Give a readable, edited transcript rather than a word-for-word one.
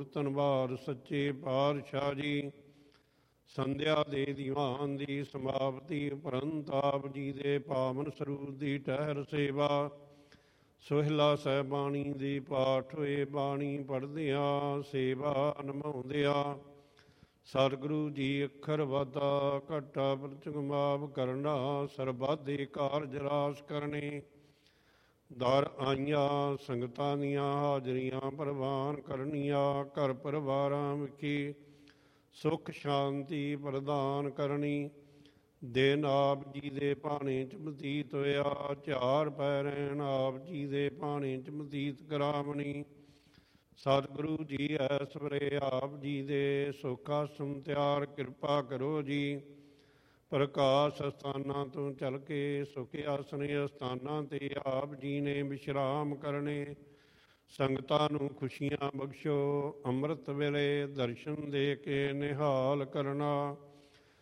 ਧੰਨਵਾਦ ਸੱਚੇ ਪਾਤਸ਼ਾਹ ਜੀ। ਸੰਧਿਆ ਦੇ ਦੀਵਾਨ ਦੀ ਸਮਾਪਤੀ ਉਪਰੰਤ ਆਪ ਜੀ ਦੇ ਪਾਵਨ ਸਰੂਪ ਦੀ ਟਹਿਰ ਸੇਵਾ ਸੋਹਿਲਾ ਸਾਹਿਬ ਬਾਣੀ ਦੀ ਪਾਠ ਹੋਏ। ਬਾਣੀ ਪੜ੍ਹਦਿਆਂ ਸੇਵਾ ਨਿਭਾਉਂਦਿਆਂ ਸਤਿਗੁਰੂ ਜੀ ਅੱਖਰ ਵਾਧਾ ਘਾਟਾ ਪ੍ਰਤਿਗ ਮਾਫ ਕਰਨਾ, ਸਰਬੱਤ ਕਾਰਜ ਰਾਸ ਕਰਨੇ। ਦਰ ਆਈਆਂ ਸੰਗਤਾਂ ਦੀਆਂ ਹਾਜ਼ਰੀਆਂ ਪ੍ਰਵਾਨ ਕਰਨੀਆਂ, ਘਰ ਪਰਿਵਾਰਾਂ ਵਿਖੇ ਸੁੱਖ ਸ਼ਾਂਤੀ ਪ੍ਰਦਾਨ ਕਰਨੀ। ਦਿਨ ਆਪ ਜੀ ਦੇ ਭਾਣੇ 'ਚ ਬਤੀਤ ਹੋਇਆ, ਚਾਰ ਪੈ ਰਹਿਣ ਆਪ ਜੀ ਦੇ ਭਾਣੇ 'ਚ ਬਤੀਤ ਕਰਾਵਣੀ। ਸਤਿਗੁਰੂ ਜੀ ਐਸ ਵੇਲੇ ਆਪ ਜੀ ਦੇ ਸੁੱਖ ਆਸਣ ਤਿਆਰ ਕਿਰਪਾ ਕਰੋ ਜੀ। ਪ੍ਰਕਾਸ਼ ਅਸਥਾਨਾਂ ਤੋਂ ਚੱਲ ਕੇ ਸੁੱਖ ਆਸਣ ਅਸਥਾਨਾਂ 'ਤੇ ਆਪ ਜੀ ਨੇ ਵਿਸ਼ਰਾਮ ਕਰਨੇ। ਸੰਗਤਾਂ ਨੂੰ ਖੁਸ਼ੀਆਂ ਬਖਸ਼ੋ, ਅੰਮ੍ਰਿਤ ਵੇਲੇ ਦਰਸ਼ਨ ਦੇ ਕੇ ਨਿਹਾਲ ਕਰਨਾ।